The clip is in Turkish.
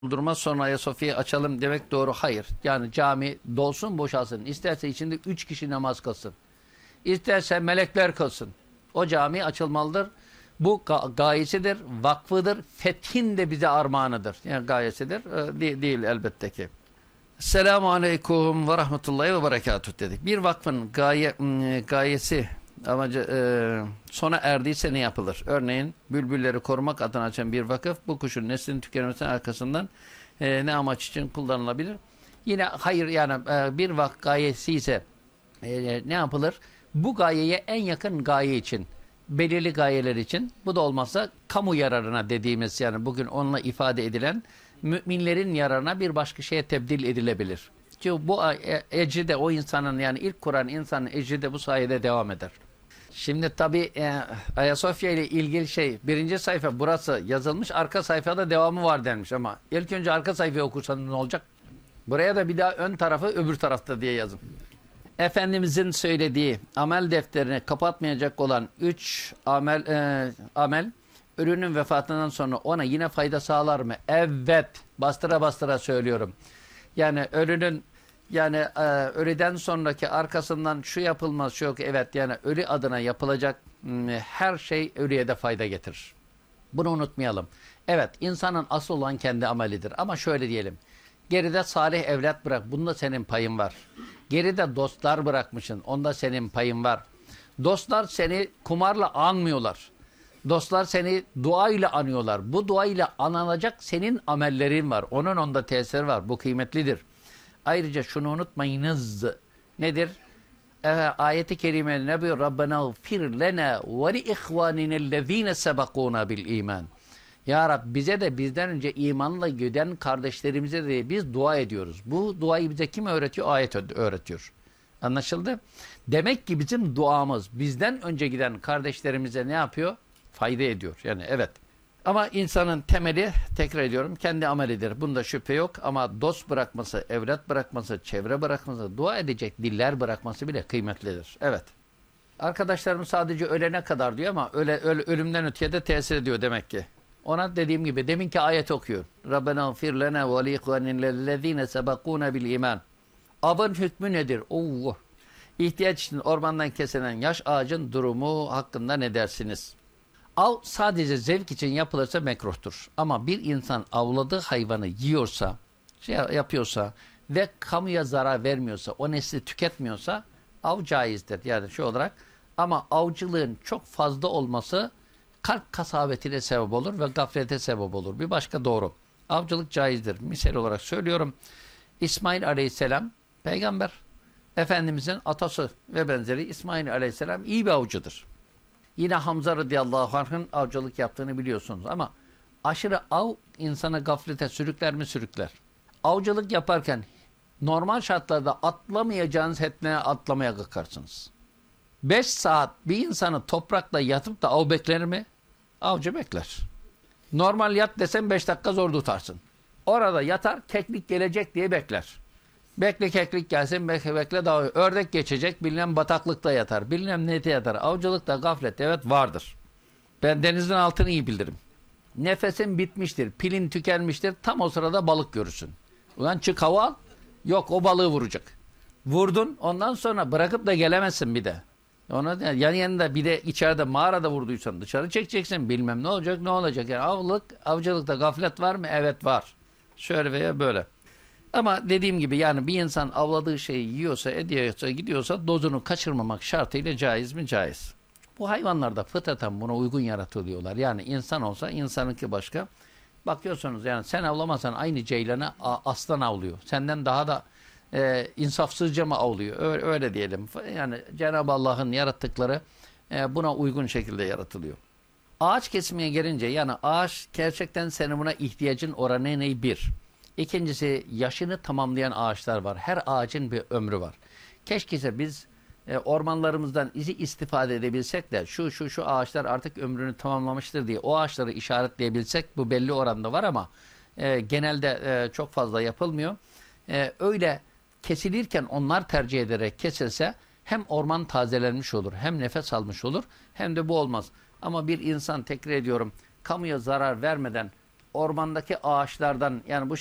Durmaz sonra Ayasofya'yı açalım demek doğru. Hayır. Yani cami dolsun boşalsın. İsterse içinde 3 kişi namaz kılsın. İsterse melekler kılsın. O cami açılmalıdır. Bu gayesidir, vakfıdır. Fethin de bize armağanıdır. Yani gayesidir. Değil elbette ki. Selamun Aleyküm ve Rahmetullahi ve Berekatuhu dedik. Bir vakfın gayesi amacı sona erdiyse ne yapılır? Örneğin bülbülleri korumak adına açan bir vakıf bu kuşun neslinin tükenmesinin arkasından ne amaç için kullanılabilir? Yine hayır yani bir vakf gayesi ise ne yapılır? Bu gayeye en yakın gaye için, belirli gayeler için, bu da olmazsa kamu yararına dediğimiz yani bugün onunla ifade edilen müminlerin yararına bir başka şeye tebdil edilebilir. Çünkü bu ecri de o insanın yani ilk kuran insanın ecri de bu sayede devam eder. Şimdi tabi Ayasofya ile ilgili birinci sayfa burası yazılmış, arka sayfada devamı var denmiş ama ilk önce arka sayfayı okursanız ne olacak? Buraya da bir daha ön tarafı öbür tarafta diye yazın. Efendimizin söylediği amel defterini kapatmayacak olan 3 amel ölünün vefatından sonra ona yine fayda sağlar mı? Evet. Bastıra bastıra söylüyorum. Yani ölünün ölüden sonraki arkasından şu yapılmaz şu yok. Evet yani ölü adına yapılacak her şey ölüye de fayda getirir. Bunu unutmayalım. Evet insanın asıl olan kendi amelidir. Ama şöyle diyelim. Geride salih evlat bırak. Bunda senin payın var. Geride dostlar bırakmışsın. Onda senin payın var. Dostlar seni kumarla anmıyorlar. Dostlar seni duayla anıyorlar. Bu duayla anılacak senin amellerin var. Onun onda tesiri var. Bu kıymetlidir. Ayrıca şunu unutmayınız. Nedir? Ayet-i kerime ne diyor? Rabbena gfir lena ve li ihvaninellezine sebekuna bil iman. Ya Rab bize de bizden önce imanla giden kardeşlerimize de biz dua ediyoruz. Bu duayı bize kim öğretiyor? Ayet öğretiyor. Anlaşıldı? Demek ki bizim duamız bizden önce giden kardeşlerimize ne yapıyor? Fayda ediyor. Yani evet. Ama insanın temeli tekrar ediyorum kendi amelidir. Bunda şüphe yok ama dost bırakması, evlat bırakması, çevre bırakması, dua edecek diller bırakması bile kıymetlidir. Evet. Arkadaşlarım sadece ölene kadar diyor ama ölümden öteye de tesir ediyor demek ki. Ona dediğim gibi deminki ayet okuyor. Rabbena gfir lena ve li ihvaninellezine sebekuna bil iman. Avın hükmü nedir? Allah. İhtiyaç için ormandan kesilen yaş ağacın durumu hakkında ne dersiniz? Av sadece zevk için yapılırsa mekruhtur. Ama bir insan avladığı hayvanı yiyorsa, yapıyorsa ve kamuya zarar vermiyorsa, o nesli tüketmiyorsa av caizdir. Yani şu olarak ama avcılığın çok fazla olması kalp kasavetiyle sebep olur ve gaflete sebep olur. Bir başka doğru. Avcılık caizdir. Misal olarak söylüyorum. İsmail Aleyhisselam peygamber. Efendimizin atası ve benzeri İsmail Aleyhisselam iyi bir avcıdır. Yine Hamza radıyallahu anh'ın avcılık yaptığını biliyorsunuz ama aşırı av insana gaflete sürükler mi? Sürükler. Avcılık yaparken normal şartlarda atlamayacağınız hetneye atlamaya kalkarsınız. 5 saat bir insanı toprakla yatıp da av bekler mi? Avcı bekler. Normal yat desen 5 dakika zor tutarsın. Orada yatar, keklik gelecek diye bekler. Bekle keklik gelsin, bekle daha ördek geçecek, bilmem bataklıkta yatar, bilmem nete yatar. Avcılıkta gaflet evet vardır. Ben denizin altını iyi bilirim. Nefesin bitmiştir, pilin tükenmiştir, tam o sırada balık görürsün. Ulan çık hava al, yok o balığı vuracak. Vurdun, ondan sonra bırakıp da gelemezsin bir de. Ona yan yanında bir de içeride mağarada vurduysan dışarı çekeceksin, bilmem ne olacak ne olacak. Yani avcılıkta gaflet var mı? Evet var. Şöyle veya böyle. Ama dediğim gibi yani bir insan avladığı şeyi yiyorsa, ediyorsa, gidiyorsa dozunu kaçırmamak şartıyla caiz mi? Caiz. Bu hayvanlar da fıtraten buna uygun yaratılıyorlar. Yani insan olsa insanınki başka. Bakıyorsunuz yani sen avlamasan aynı ceylanı aslan avlıyor. Senden daha da insafsızca mı avlıyor? Öyle diyelim. Yani Cenab-ı Allah'ın yarattıkları buna uygun şekilde yaratılıyor. Ağaç kesimine gelince yani ağaç gerçekten senin buna ihtiyacın oranı ne? Bir. İkincisi yaşını tamamlayan ağaçlar var. Her ağacın bir ömrü var. Keşke biz ormanlarımızdan istifade edebilsek de şu ağaçlar artık ömrünü tamamlamıştır diye o ağaçları işaretleyebilsek bu belli oranda var ama genelde çok fazla yapılmıyor. Öyle kesilirken onlar tercih ederek kesilse hem orman tazelenmiş olur hem nefes almış olur hem de bu olmaz. Ama bir insan tekrar ediyorum kamuya zarar vermeden ormandaki ağaçlardan, yani bu